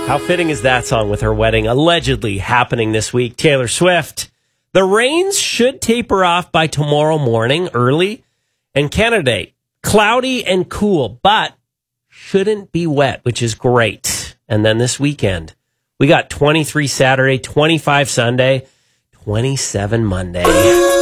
How fitting is that song with her wedding allegedly happening this week? Taylor Swift. The rains should taper off by tomorrow morning early. And Canada, cloudy and cool, but shouldn't be wet, which is great. And then this weekend, we got 23 Saturday, 25 Sunday, 27 Monday.